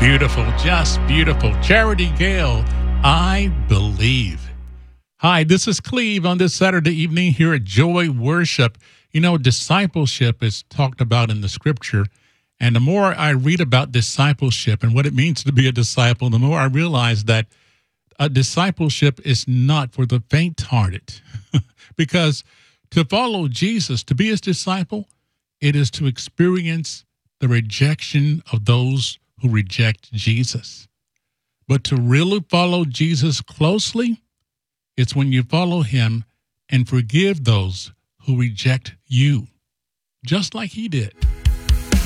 Beautiful, just beautiful. Charity Gale, I believe. Hi, this is Cleve on this Saturday evening here at Joy Worship. You know, discipleship is talked about in the scripture. And the more I read about discipleship and what it means to be a disciple, the more I realize that a discipleship is not for the faint-hearted. Because to follow Jesus, to be his disciple, it is to experience the rejection of those who reject Jesus. But to really follow Jesus closely, it's when you follow him and forgive those who reject you, just like he did.